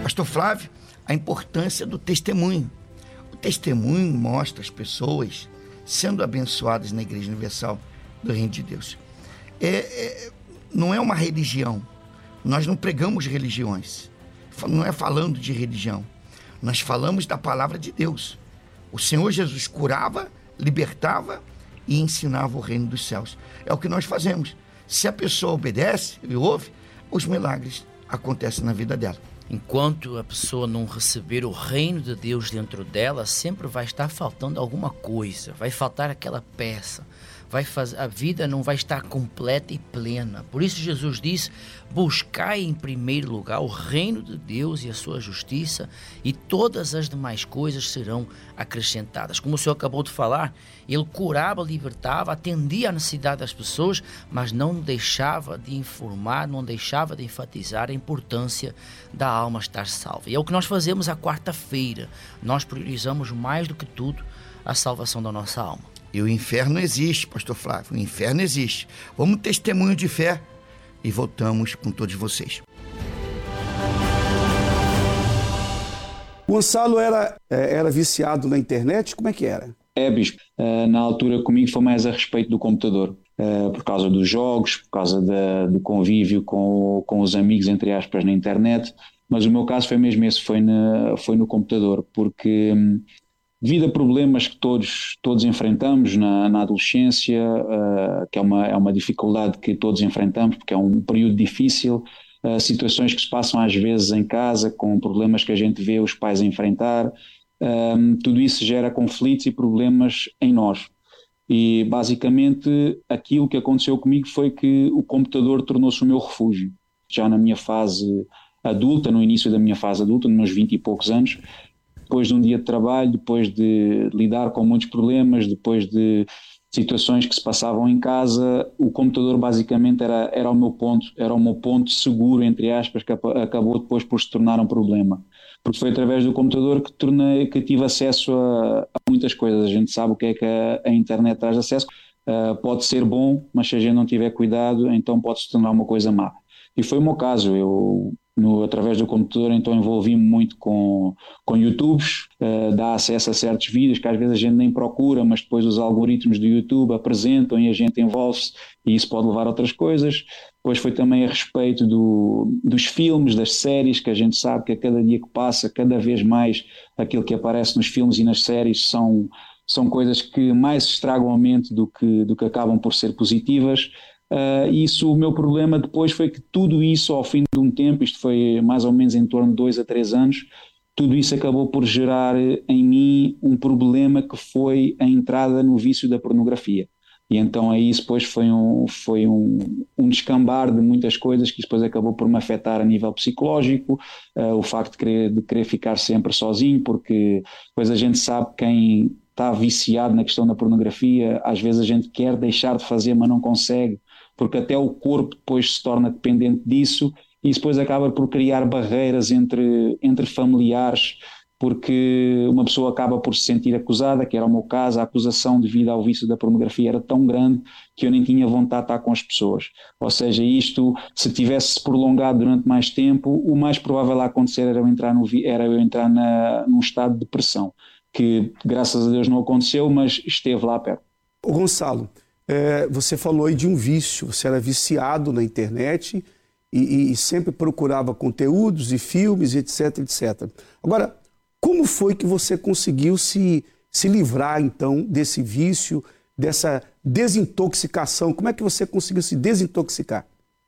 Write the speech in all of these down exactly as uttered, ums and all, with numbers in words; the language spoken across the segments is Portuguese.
Pastor Flávio, a importância do testemunho. O testemunho mostra as pessoas sendo abençoadas na Igreja Universal do Reino de Deus. É, é, não é uma religião. Nós não pregamos religiões. Não é falando de religião. Nós falamos da palavra de Deus. O Senhor Jesus curava, libertava e ensinava o reino dos céus. É o que nós fazemos. Se a pessoa obedece e ouve, os milagres acontecem na vida dela. Enquanto a pessoa não receber o reino de Deus dentro dela, sempre vai estar faltando alguma coisa, vai faltar aquela peça, vai fazer, a vida não vai estar completa e plena. Por isso Jesus diz: buscai em primeiro lugar o reino de Deus e a sua justiça, e todas as demais coisas serão acrescentadas. Como o senhor acabou de falar, ele curava, libertava, atendia à necessidade das pessoas, mas não deixava de informar, não deixava de enfatizar a importância da alma estar salva. E é o que nós fazemos à quarta-feira. Nós priorizamos mais do que tudo a salvação da nossa alma. E o inferno existe, pastor Flávio, o inferno existe. Vamos testemunho de fé e voltamos com todos vocês. Gonçalo era, era viciado na internet? Como é que era? É, bispo. Na altura comigo foi mais a respeito do computador, por causa dos jogos, por causa da, do convívio com, com os amigos, entre aspas, na internet, mas o meu caso foi mesmo esse, foi, na, foi no computador, porque devido a problemas que todos, todos enfrentamos na, na adolescência, uh, que é uma, é uma dificuldade que todos enfrentamos, porque é um período difícil, uh, situações que se passam às vezes em casa, com problemas que a gente vê os pais enfrentar, um, tudo isso gera conflitos e problemas em nós. E basicamente aquilo que aconteceu comigo foi que o computador tornou-se o meu refúgio. Já na minha fase adulta, no início da minha fase adulta, nos meus vinte e poucos anos, depois de um dia de trabalho, depois de lidar com muitos problemas, depois de situações que se passavam em casa, o computador basicamente era, era o meu ponto, era o meu ponto seguro, entre aspas, que acabou depois por se tornar um problema. Porque foi através do computador que, tornei, que tive acesso a, a muitas coisas. A gente sabe o que é que a, a internet traz acesso. Uh, pode ser bom, mas se a gente não tiver cuidado, então pode se tornar uma coisa má. E foi o meu caso. Eu, no, através do computador, então envolvi-me muito com, com YouTubes, uh, dá acesso a certos vídeos que às vezes a gente nem procura, mas depois os algoritmos do YouTube apresentam e a gente envolve-se, e isso pode levar a outras coisas. Depois foi também a respeito do, dos filmes, das séries, que a gente sabe que a cada dia que passa, cada vez mais aquilo que aparece nos filmes e nas séries são, são coisas que mais estragam a mente do que, do que acabam por ser positivas. Uh, isso, o meu problema depois foi que tudo isso, ao fim de um tempo, isto foi mais ou menos em torno de dois a três anos, tudo isso acabou por gerar em mim um problema que foi a entrada no vício da pornografia. E então aí isso depois foi, um, foi um, um descambar de muitas coisas que depois acabou por me afetar a nível psicológico, uh, o facto de querer, de querer ficar sempre sozinho, porque depois a gente sabe quem está viciado na questão da pornografia, às vezes a gente quer deixar de fazer, mas não consegue, porque até o corpo depois se torna dependente disso, e isso depois acaba por criar barreiras entre, entre familiares, porque uma pessoa acaba por se sentir acusada, que era o meu caso. A acusação devido ao vício da pornografia era tão grande que eu nem tinha vontade de estar com as pessoas. Ou seja, isto, se tivesse prolongado durante mais tempo, o mais provável a acontecer era eu entrar, no, era eu entrar na, num estado de depressão, que graças a Deus não aconteceu, mas esteve lá perto. Ô Gonçalo, é, você falou aí de um vício, você era viciado na internet e, e sempre procurava conteúdos e filmes, etc, etcétera. Agora, como foi que você conseguiu se, se livrar, então, desse vício, dessa desintoxicação? Como é que você conseguiu se desintoxicar?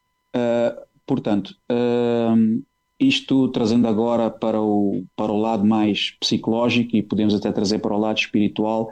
Uh, portanto, uh, isto trazendo agora para o, para o lado mais psicológico, e podemos até trazer para o lado espiritual,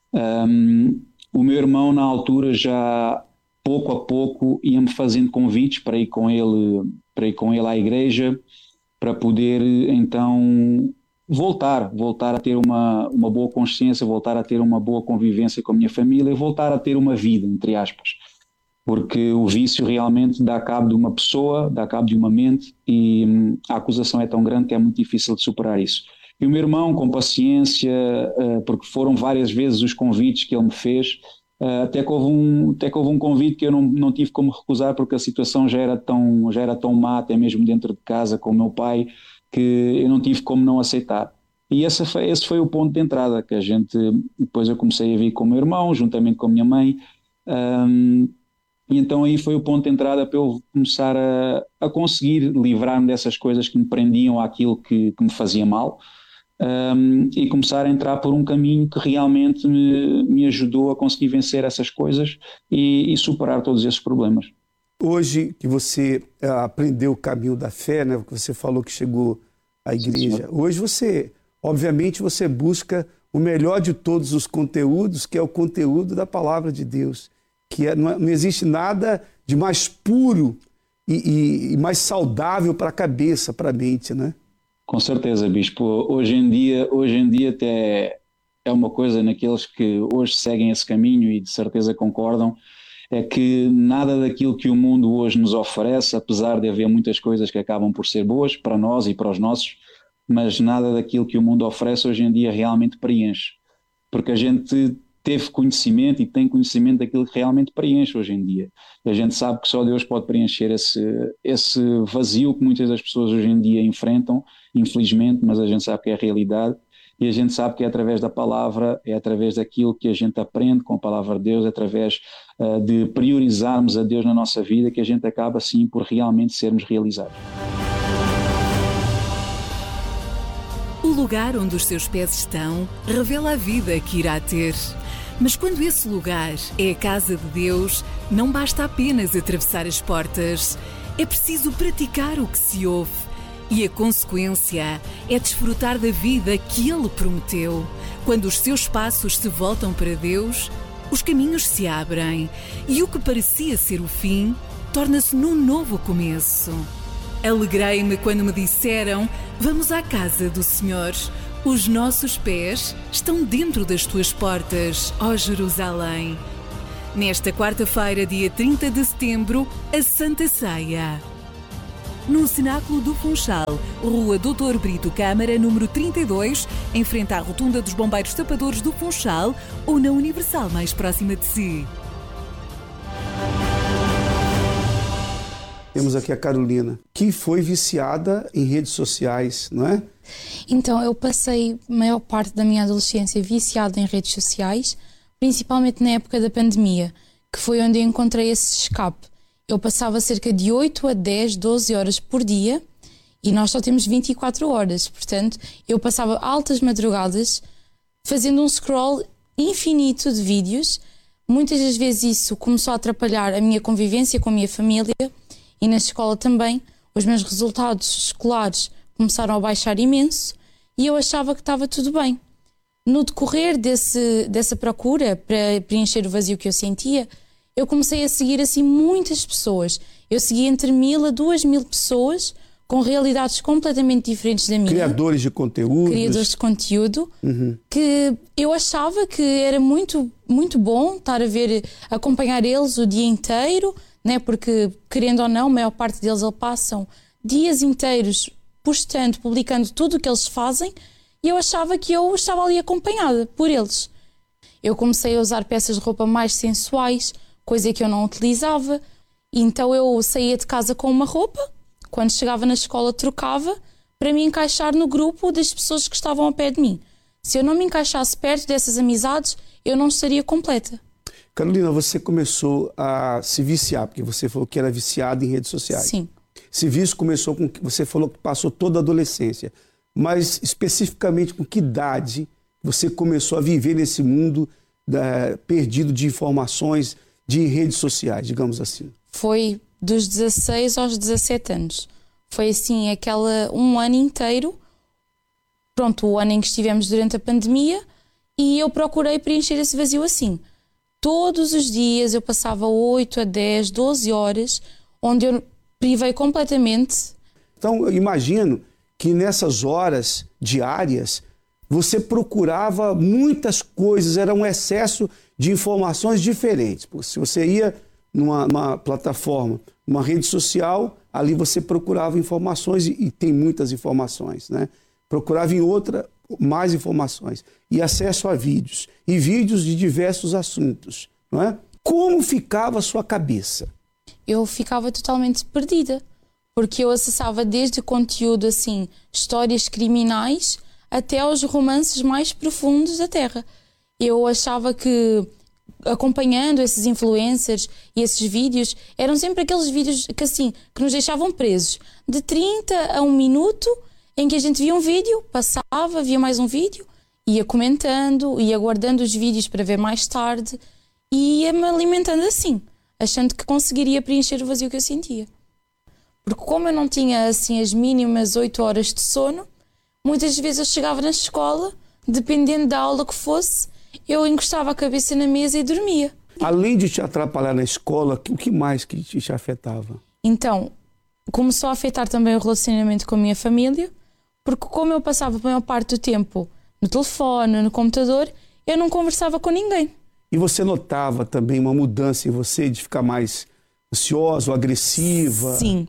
um, o meu irmão, na altura, já pouco a pouco ia-me fazendo convites para ir com ele, para ir com ele à igreja, para poder, então, voltar, voltar a ter uma, uma boa consciência, voltar a ter uma boa convivência com a minha família, voltar a ter uma vida, entre aspas. Porque o vício realmente dá cabo de uma pessoa, dá cabo de uma mente, e hum, a acusação é tão grande que é muito difícil de superar isso. E o meu irmão, com paciência, uh, porque foram várias vezes os convites que ele me fez, uh, até, que houve um, até que houve um convite que eu não, não tive como recusar, porque a situação já era, tão, já era tão má, até mesmo dentro de casa com o meu pai, que eu não tive como não aceitar. E esse foi, esse foi o ponto de entrada, que a gente, depois eu comecei a vir com o meu irmão, juntamente com a minha mãe, um, e então aí foi o ponto de entrada para eu começar a, a conseguir livrar-me dessas coisas que me prendiam àquilo que, que me fazia mal, um, e começar a entrar por um caminho que realmente me, me ajudou a conseguir vencer essas coisas e, e superar todos esses problemas. Hoje que você aprendeu o caminho da fé, né, que você falou que chegou à igreja, Sim, hoje você, obviamente, você busca o melhor de todos os conteúdos, que é o conteúdo da palavra de Deus, que é, não, não existe nada de mais puro e, e, e mais saudável para a cabeça, para a mente, né? Com certeza, Bispo. Hoje em dia, hoje em dia até é uma coisa naqueles que hoje seguem esse caminho e de certeza concordam, é que nada daquilo que o mundo hoje nos oferece, apesar de haver muitas coisas que acabam por ser boas para nós e para os nossos, mas nada daquilo que o mundo oferece hoje em dia realmente preenche. Porque a gente teve conhecimento e tem conhecimento daquilo que realmente preenche hoje em dia. E a gente sabe que só Deus pode preencher esse, esse vazio que muitas das pessoas hoje em dia enfrentam, infelizmente, mas a gente sabe que é a realidade. E a gente sabe que é através da palavra, é através daquilo que a gente aprende com a palavra de Deus, é através uh, de priorizarmos a Deus na nossa vida, que a gente acaba, sim, por realmente sermos realizados. O lugar onde os seus pés estão revela a vida que irá ter. Mas quando esse lugar é a casa de Deus, não basta apenas atravessar as portas. É preciso praticar o que se ouve. E a consequência é desfrutar da vida que Ele prometeu. Quando os seus passos se voltam para Deus, os caminhos se abrem e o que parecia ser o fim torna-se num novo começo. Alegrei-me quando me disseram: vamos à casa do Senhor. Os nossos pés estão dentro das tuas portas, ó Jerusalém. Nesta quarta-feira, dia trinta de setembro, a Santa Ceia. No Cenáculo do Funchal, Rua doutor Brito Câmara, número trinta e dois, em frente à Rotunda dos Bombeiros Tapadores do Funchal, ou na Universal mais próxima de si. Temos aqui a Carolina, que foi viciada em redes sociais, não é? Então, eu passei a maior parte da minha adolescência viciada em redes sociais, principalmente na época da pandemia, que foi onde eu encontrei esse escape. Eu passava cerca de oito a dez, doze horas por dia e nós só temos vinte e quatro horas. Portanto, eu passava altas madrugadas fazendo um scroll infinito de vídeos. Muitas das vezes isso começou a atrapalhar a minha convivência com a minha família e na escola também. Os meus resultados escolares começaram a baixar imenso e eu achava que estava tudo bem. No decorrer desse, dessa procura para preencher o vazio que eu sentia, eu comecei a seguir assim muitas pessoas. Eu segui entre mil a duas mil pessoas com realidades completamente diferentes da minha. Criadores de conteúdo. Criadores de conteúdo, uhum. Que eu achava que era muito, muito bom estar a ver, acompanhar eles o dia inteiro, né? Porque, querendo ou não, a maior parte deles passam dias inteiros postando, publicando tudo o que eles fazem, e eu achava que eu estava ali acompanhada por eles. Eu comecei a usar peças de roupa mais sensuais, coisa que eu não utilizava, e então eu saía de casa com uma roupa, quando chegava na escola trocava, para me encaixar no grupo das pessoas que estavam ao pé de mim. Se eu não me encaixasse perto dessas amizades, eu não estaria completa. Carolina, você começou a se viciar, porque você falou que era viciada em redes sociais. Sim. Esse vício começou com que você falou que passou toda a adolescência, mas especificamente com que idade você começou a viver nesse mundo da, perdido de informações de redes sociais, digamos assim? Foi dos dezasseis aos dezassete anos. Foi assim, aquela um ano inteiro, pronto, o ano em que estivemos durante a pandemia, e eu procurei preencher esse vazio assim. Todos os dias eu passava oito a dez, doze horas, onde eu privei completamente. Então, eu imagino que nessas horas diárias você procurava muitas coisas, era um excesso de informações diferentes. Porque se você ia numa, numa plataforma, numa rede social, ali você procurava informações, e, e tem muitas informações, né? Procurava em outra mais informações, e acesso a vídeos, e vídeos de diversos assuntos, não é? Como ficava a sua cabeça? Eu ficava totalmente perdida, porque eu acessava desde conteúdo assim, histórias criminais, até aos romances mais profundos da Terra. Eu achava que, acompanhando esses influencers e esses vídeos, eram sempre aqueles vídeos que assim, que nos deixavam presos, de trinta a um minuto, em que a gente via um vídeo, passava, via mais um vídeo, ia comentando, ia guardando os vídeos para ver mais tarde e ia-me alimentando assim, achando que conseguiria preencher o vazio que eu sentia. Porque como eu não tinha assim as mínimas oito horas de sono, muitas vezes eu chegava na escola, dependendo da aula que fosse, eu encostava a cabeça na mesa e dormia. Além de te atrapalhar na escola, o que mais que te, te afetava? Então, começou a afetar também o relacionamento com a minha família, porque como eu passava a maior parte do tempo no telefone, no computador, eu não conversava com ninguém. E você notava também uma mudança em você de ficar mais ansiosa, agressiva? Sim.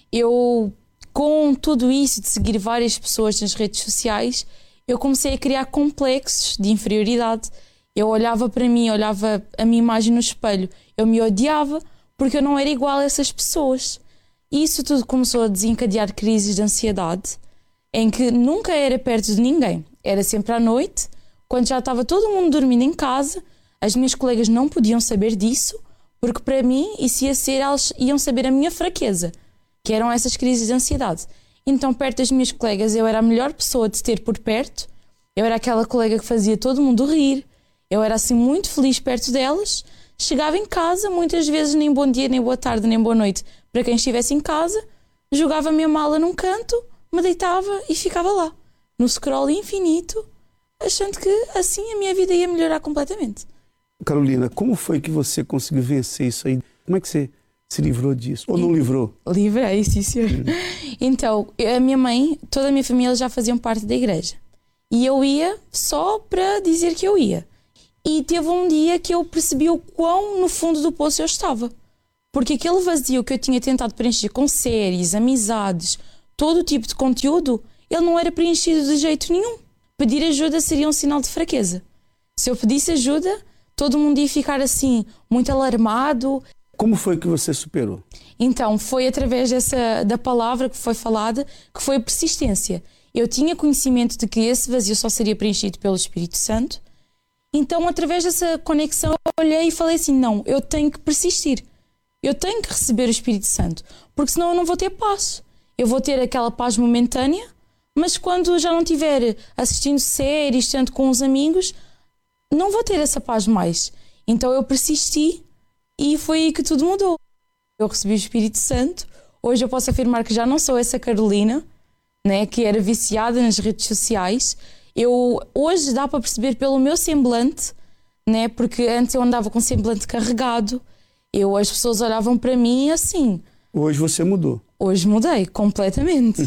Eu, com tudo isso de seguir várias pessoas nas redes sociais, eu comecei a criar complexos de inferioridade. Eu olhava para mim, olhava a minha imagem no espelho, eu me odiava porque eu não era igual a essas pessoas. E isso tudo começou a desencadear crises de ansiedade, em que nunca era perto de ninguém. Era sempre à noite, quando já estava todo mundo dormindo em casa. As minhas colegas não podiam saber disso, porque para mim isso ia ser, elas iam saber a minha fraqueza, que eram essas crises de ansiedade. Então, perto das minhas colegas, eu era a melhor pessoa de ter por perto. Eu era aquela colega que fazia todo mundo rir. Eu era assim muito feliz perto delas. Chegava em casa, muitas vezes nem bom dia, nem boa tarde, nem boa noite para quem estivesse em casa. Jogava a minha mala num canto, me deitava e ficava lá, no scroll infinito, achando que assim a minha vida ia melhorar completamente. Carolina, como foi que você conseguiu vencer isso aí? Como é que você se livrou disso? Ou não livrou? Livrei, sim, senhor. Hum. Então, a minha mãe, toda a minha família já faziam parte da igreja. E eu ia só para dizer que eu ia. E teve um dia que eu percebi o quão no fundo do poço eu estava. Porque aquele vazio que eu tinha tentado preencher com séries, amizades, todo tipo de conteúdo, ele não era preenchido de jeito nenhum. Pedir ajuda seria um sinal de fraqueza. Se eu pedisse ajuda, todo mundo ia ficar assim, muito alarmado. Como foi que você superou? Então, foi através dessa, da palavra que foi falada, que foi a persistência. Eu tinha conhecimento de que esse vazio só seria preenchido pelo Espírito Santo. Então, através dessa conexão, eu olhei e falei assim, não, eu tenho que persistir. Eu tenho que receber o Espírito Santo, porque senão eu não vou ter paz. Eu vou ter aquela paz momentânea, mas quando já não estiver assistindo séries, estando com os amigos, não vou ter essa paz mais. Então eu persisti e foi aí que tudo mudou. Eu recebi o Espírito Santo. Hoje eu posso afirmar que já não sou essa Carolina, né, que era viciada nas redes sociais. Eu, hoje dá para perceber pelo meu semblante, né, porque antes eu andava com semblante carregado. Eu, as pessoas olhavam para mim assim. Hoje você mudou. Hoje mudei completamente.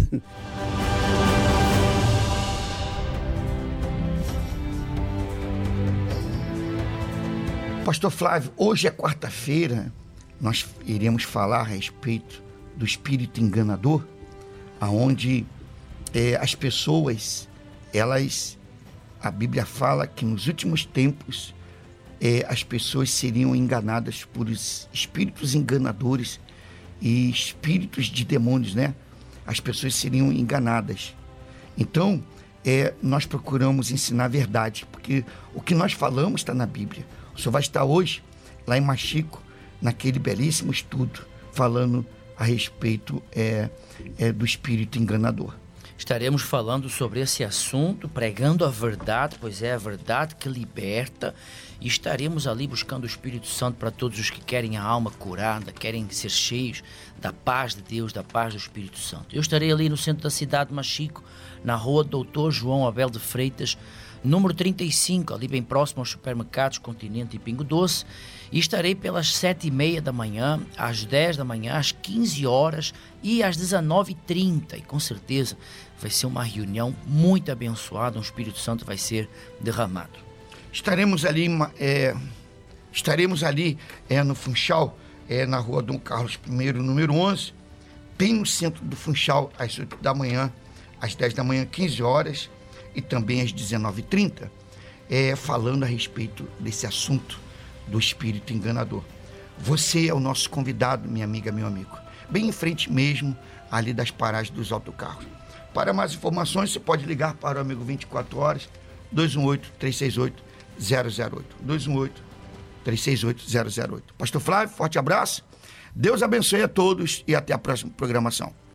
Pastor Flávio, hoje é quarta-feira, nós iremos falar a respeito do espírito enganador, aonde é, as pessoas, elas, a Bíblia fala que nos últimos tempos é, as pessoas seriam enganadas por espíritos enganadores e espíritos de demônios, né? As pessoas seriam enganadas. Então, é, nós procuramos ensinar a verdade, porque o que nós falamos está na Bíblia. O senhor vai estar hoje, lá em Machico, naquele belíssimo estudo, falando a respeito é, é, do espírito enganador. Estaremos falando sobre esse assunto, pregando a verdade, pois é a verdade que liberta, e estaremos ali buscando o Espírito Santo para todos os que querem a alma curada, querem ser cheios da paz de Deus, da paz do Espírito Santo. Eu estarei ali no centro da cidade de Machico, na rua doutor João Abel de Freitas, número trinta e cinco, ali bem próximo aos supermercados Continente e Pingo Doce, e estarei pelas sete e meia da manhã, às dez da manhã, às quinze horas e às dezenove e trinta, e com certeza vai ser uma reunião muito abençoada, um Espírito Santo vai ser derramado. Estaremos ali, é, estaremos ali é, no Funchal, é, na rua Dom Carlos primeiro, número onze, bem no centro do Funchal, às oito da manhã, às dez da manhã, quinze horas, e também às dezenove e trinta, é, falando a respeito desse assunto do espírito enganador. Você é o nosso convidado, minha amiga, meu amigo. Bem em frente mesmo, ali das paragens dos autocarros. Para mais informações, você pode ligar para o amigo vinte e quatro horas, dois um oito, três seis oito, zero zero oito. dois um oito, três seis oito, zero zero oito. Pastor Flávio, forte abraço. Deus abençoe a todos e até a próxima programação.